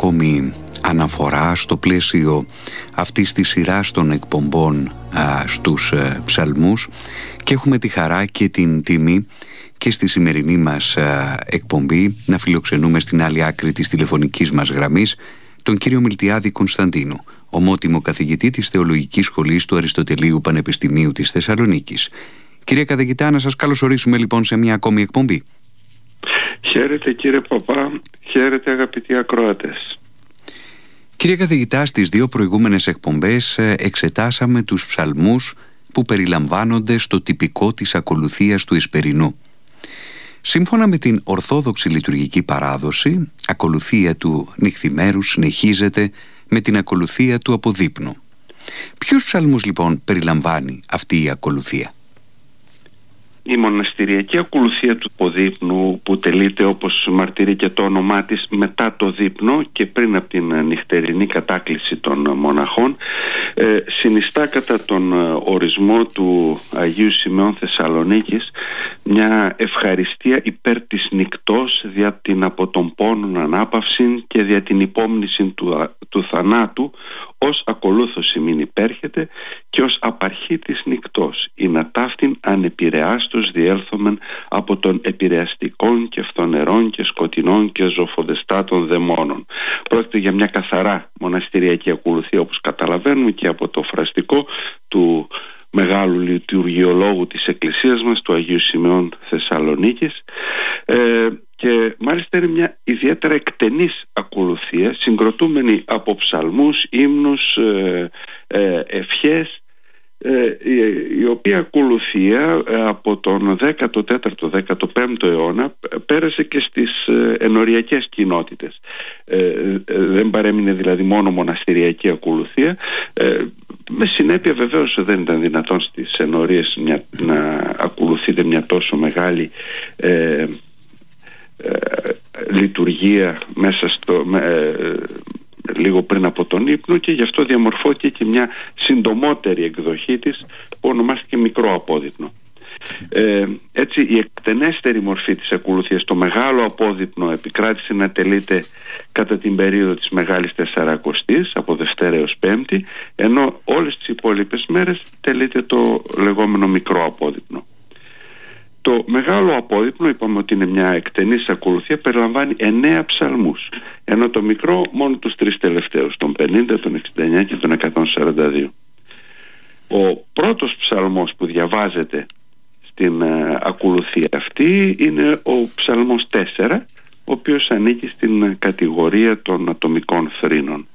ακόμη αναφορά στο πλαίσιο αυτής της σειράς των εκπομπών στους ψαλμούς και έχουμε τη χαρά και την τιμή και στη σημερινή μας εκπομπή να φιλοξενούμε στην άλλη άκρη της τηλεφωνικής μας γραμμής τον κύριο Μιλτιάδη Κωνσταντίνου, ομότιμο καθηγητή της Θεολογικής Σχολής του Αριστοτελείου Πανεπιστημίου της Θεσσαλονίκης. Κύριε καθηγητά, να σας καλωσορίσουμε λοιπόν σε μια ακόμη εκπομπή. Χαίρετε κύριε Παπά, χαίρετε αγαπητοί ακροατές. Κύριε καθηγητά, στις δύο προηγούμενες εκπομπές εξετάσαμε τους ψαλμούς που περιλαμβάνονται στο τυπικό της ακολουθίας του Εσπερινού. Σύμφωνα με την ορθόδοξη λειτουργική παράδοση, ακολουθία του νυχθημέρου συνεχίζεται με την ακολουθία του αποδείπνου. Ποιους ψαλμούς λοιπόν περιλαμβάνει αυτή η ακολουθία? Η μοναστηριακή ακολουθία του αποδείπνου, που τελείται όπως μαρτυρεί και το όνομά της μετά το δείπνο και πριν από την νυχτερινή κατάκληση των μοναχών, συνιστά κατά τον ορισμό του Αγίου Σημεών Θεσσαλονίκης μια ευχαριστία υπέρ της νυκτός δια την από τον πόνον ανάπαυση και δια την υπόμνηση του θανάτου, ως ακολούθως ημίν υπέρχεται και ως απαρχή της νυκτός, η να ταύτην ανεπηρεάστος διέλθομεν από των επηρεαστικών και φθονερών και σκοτεινών και ζωφοδεστάτων δαιμόνων. Πρόκειται για μια καθαρά μοναστηριακή ακολουθία, όπως καταλαβαίνουμε και από το φραστικό του μεγάλου λειτουργιολόγου της Εκκλησίας μας, του Αγίου Σημεών Θεσσαλονίκης, και μάλιστα είναι μια ιδιαίτερα εκτενής ακολουθία, συγκροτούμενη από ψαλμούς, ύμνους, ευχές, η οποία ακολουθία από τον 14ο-15ο αιώνα πέρασε και στις ενοριακές κοινότητες. Δεν παρέμεινε δηλαδή μόνο μοναστηριακή ακολουθία, με συνέπεια βεβαίως δεν ήταν δυνατόν στις ενορίες να ακολουθείται μια τόσο μεγάλη λειτουργία μέσα λίγο πριν από τον ύπνο, και γι' αυτό διαμορφώθηκε και μια συντομότερη εκδοχή της που ονομάστηκε μικρό απόδειπνο. Έτσι η εκτενέστερη μορφή της ακολουθίας, το μεγάλο απόδειπνο, επικράτησε να τελείται κατά την περίοδο της Μεγάλης Τεσσαρακοστής, από Δευτέρα έως Πέμπτη, ενώ όλες τις υπόλοιπες μέρες τελείται το λεγόμενο μικρό απόδειπνο. Το μεγάλο απόδειπνο, είπαμε ότι είναι μια εκτενής ακολουθία, περιλαμβάνει 9 ψαλμούς, ενώ το μικρό μόνο τους 3 τελευταίους, τον 50, τον 69 και τον 142. Ο πρώτος ψαλμός που διαβάζεται στην ακολουθία αυτή είναι ο ψαλμός 4, ο οποίος ανήκει στην κατηγορία των ατομικών θρήνων.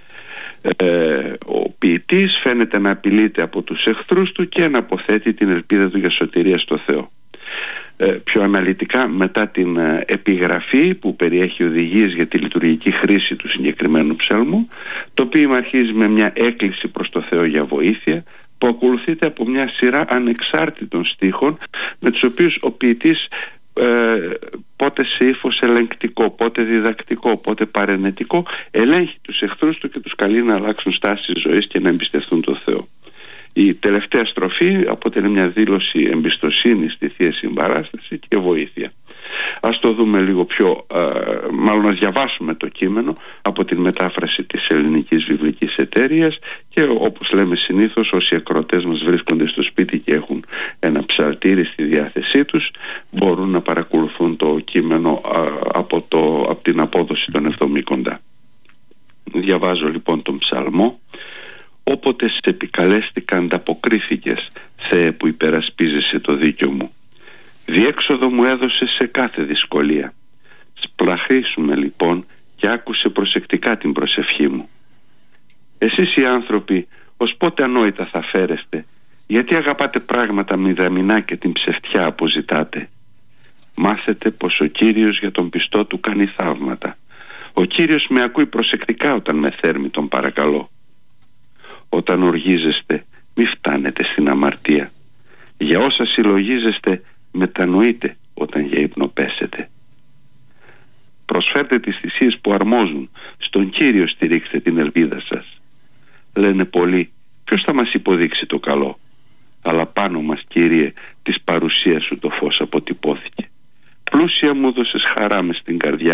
Ο ποιητής φαίνεται να απειλείται από τους εχθρούς του και να αποθέτει την ελπίδα του για σωτηρία στο Θεό. Πιο αναλυτικά, μετά την επιγραφή που περιέχει οδηγίες για τη λειτουργική χρήση του συγκεκριμένου ψαλμού, το ποίημα αρχίζει με μια έκκληση προς το Θεό για βοήθεια, που ακολουθείται από μια σειρά ανεξάρτητων στίχων, με τους οποίους ο ποιητής πότε σε ύφος ελεγκτικό, πότε διδακτικό, πότε παρενετικό, ελέγχει τους εχθρούς του και τους καλεί να αλλάξουν στάση ζωής και να εμπιστευτούν τον Θεό. Η τελευταία στροφή αποτελεί μια δήλωση εμπιστοσύνης στη Θεία Συμπαράσταση και βοήθεια. Ας το δούμε λίγο πιο, μάλλον ας διαβάσουμε το κείμενο από την μετάφραση της Ελληνικής Βιβλικής Εταιρείας, και όπως λέμε συνήθως, όσοι ακροατές μας βρίσκονται στο σπίτι και έχουν ένα ψαλτήρι στη διάθεσή τους, μπορούν να παρακολουθούν το κείμενο από την απόδοση των εβδομήκοντα. Διαβάζω λοιπόν τον ψαλμό. «Όποτε σε επικαλέστηκα ανταποκρίθηκες, Θεέ που υπερασπίζεσαι το δίκιο μου. Διέξοδο μου έδωσε σε κάθε δυσκολία. Σπλαχρίσουμε λοιπόν και άκουσε προσεκτικά την προσευχή μου. Εσείς οι άνθρωποι, ως πότε ανόητα θα φέρεστε? Γιατί αγαπάτε πράγματα μηδαμινά και την ψευτιά αποζητάτε? Μάθετε πως ο Κύριος για τον πιστό του κάνει θαύματα. Ο Κύριος με ακούει προσεκτικά όταν με θέρμη τον παρακαλώ. Όταν οργίζεστε, μη φτάνετε στην αμαρτία. Για όσα συλλογίζεστε, μετανοείτε όταν για ύπνο πέσετε. Προσφέρτε τις θυσίες που αρμόζουν. Στον Κύριο στηρίξτε την ελπίδα σας. Λένε πολλοί, ποιος θα μας υποδείξει το καλό? Αλλά πάνω μας, Κύριε, της παρουσίας σου το φως αποτυπώθηκε. Πλούσια μου δώσες χαρά μες στην καρδιά.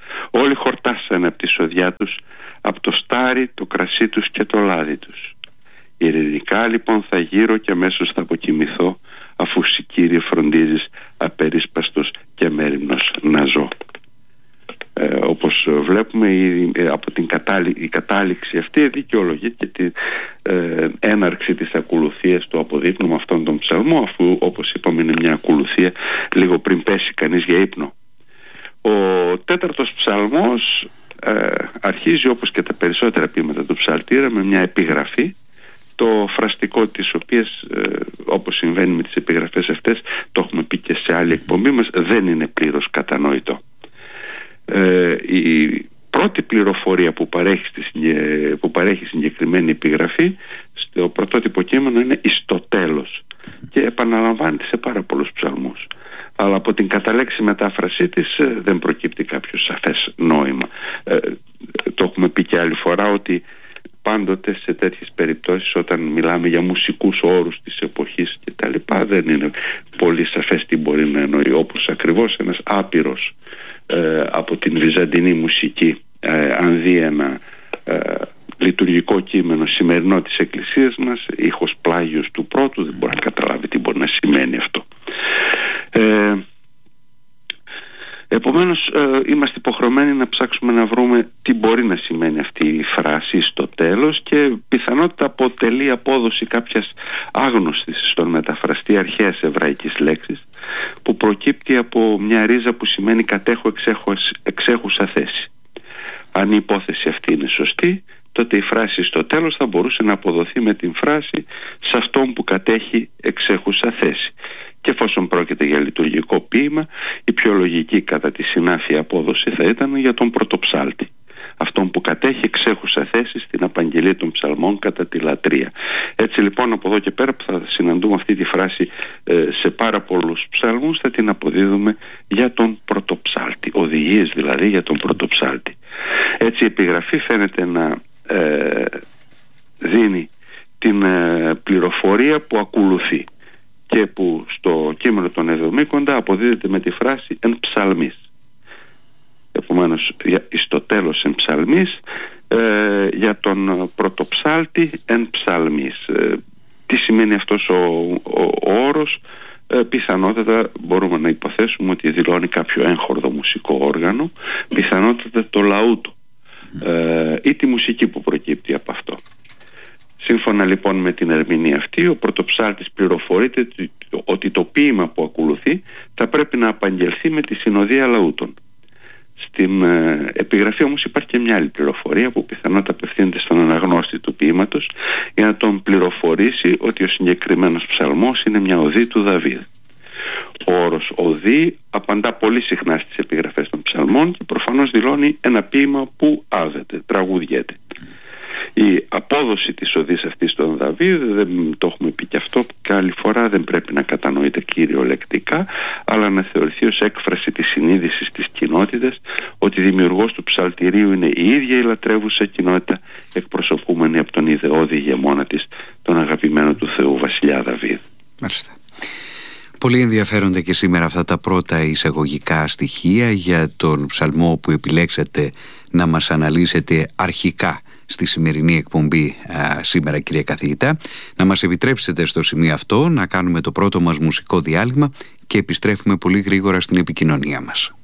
Όλοι χορτάσανε από τη σοδιά τους, από το στάρι, το κρασί τους και το λάδι τους. Ειρηνικά λοιπόν θα γύρω και αμέσως θα αποκοιμηθώ, αφού συ Κύριε φροντίζεις απερίσπαστος και μέριμνος να ζω. Όπως βλέπουμε από η κατάληξη αυτή δικαιολογεί και την έναρξη της ακολουθίας του αποδείπνου με αυτόν τον ψαλμό, αφού όπως είπαμε είναι μια ακολουθία λίγο πριν πέσει κανείς για ύπνο. Ο τέταρτος ψαλμός αρχίζει, όπως και τα περισσότερα ποίηματα του ψαλτήρα, με μια επιγραφή, το φραστικό της οποίας, όπως συμβαίνει με τις επιγραφές αυτές, το έχουμε πει και σε άλλη εκπομπή μας, δεν είναι πλήρως κατανόητο. Η πρώτη πληροφορία που παρέχει συγκεκριμένη επιγραφή στο πρωτότυπο κείμενο είναι εις το τέλος και επαναλαμβάνεται σε πάρα πολλούς ψαλμούς, αλλά από την καταλέξη μετάφρασή της δεν προκύπτει κάποιο σαφές νόημα. Το έχουμε πει και άλλη φορά ότι πάντοτε σε τέτοιες περιπτώσεις, όταν μιλάμε για μουσικούς όρους της εποχής και τα λοιπά, δεν είναι πολύ σαφές τι μπορεί να εννοεί, όπως ακριβώς ένας άπειρος από την βυζαντινή μουσική αν δει ένα λειτουργικό κείμενο σημερινό της Εκκλησίας μας, ήχος πλάγιος του πρώτου, δεν μπορεί να καταλάβει τι μπορεί να σημαίνει αυτό. Επομένως είμαστε υποχρεωμένοι να ψάξουμε να βρούμε τι μπορεί να σημαίνει αυτή η φράση στο τέλος, και πιθανότητα αποτελεί απόδοση κάποιας άγνωστης στον μεταφραστή αρχαίας εβραϊκής λέξης, που προκύπτει από μια ρίζα που σημαίνει κατέχω εξέχουσα θέση. Αν η υπόθεση αυτή είναι σωστή, τότε η φράση στο τέλος θα μπορούσε να αποδοθεί με την φράση «σε αυτόν που κατέχει εξέχουσα θέση». Και εφόσον πρόκειται για λειτουργικό ποίημα, η πιο λογική κατά τη συνάφεια απόδοση θα ήταν για τον πρωτοψάλτη, αυτόν που κατέχει εξέχουσα θέση στην απαγγελία των ψαλμών κατά τη λατρεία. Έτσι λοιπόν, από εδώ και πέρα που θα συναντούμε αυτή τη φράση σε πάρα πολλούς ψαλμούς, θα την αποδίδουμε για τον πρωτοψάλτη, οδηγίες δηλαδή για τον πρωτοψάλτη. Έτσι η επιγραφή φαίνεται να δίνει την πληροφορία που ακολουθεί και που στο κείμενο των Εβδομήκοντα αποδίδεται με τη φράση «εν ψαλμής». Επομένως, στο τέλος «εν ψαλμής», για τον πρωτοψάλτη «εν ψαλμής». Τι σημαίνει αυτός ο όρος? Πιθανότατα μπορούμε να υποθέσουμε ότι δηλώνει κάποιο έγχορδο μουσικό όργανο, πιθανότατα το λαούτο ή τη μουσική που προκύπτει από αυτό. Σύμφωνα λοιπόν με την ερμηνεία αυτή, ο πρωτοψάλτης πληροφορείται ότι το ποίημα που ακολουθεί θα πρέπει να απαγγελθεί με τη συνοδεία λαούτων. Στην επιγραφή όμως υπάρχει και μια άλλη πληροφορία που πιθανότατα απευθύνεται στον αναγνώστη του ποίηματος για να τον πληροφορήσει ότι ο συγκεκριμένος ψαλμός είναι μια οδή του Δαβίδ. Ο όρος οδή απαντά πολύ συχνά στις επιγραφές των ψαλμών και προφανώς δηλώνει ένα ποίημα που άδεται, τραγουδιέται. Η απόδοση της οδής αυτής στον Δαβίδ, δεν το έχουμε πει και αυτό καλή φορά, δεν πρέπει να κατανοείται κυριολεκτικά, αλλά να θεωρηθεί ως έκφραση της συνείδησης της κοινότητας ότι δημιουργός του ψαλτηρίου είναι η ίδια η λατρεύουσα κοινότητα, εκπροσωπούμενη από τον ιδεώδη ηγεμόνα της, τον αγαπημένο του Θεού βασιλιά Δαβίδ. Μάλιστα. Πολύ ενδιαφέρονται και σήμερα αυτά τα πρώτα εισαγωγικά στοιχεία για τον ψαλμό που επιλέξατε να μας αναλύσετε αρχικά στη σημερινή εκπομπή σήμερα, κύριε καθηγητά. Να μας επιτρέψετε στο σημείο αυτό να κάνουμε το πρώτο μας μουσικό διάλειμμα και επιστρέφουμε πολύ γρήγορα στην επικοινωνία μας.